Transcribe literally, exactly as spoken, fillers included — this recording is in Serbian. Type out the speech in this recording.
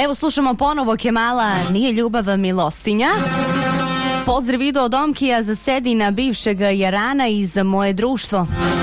Evo slušamo ponovo Kemala, Nije ljubav milostinja. Pozdrav Ido od Omkija za Sedina, bivšeg Jarana i za moje društvo.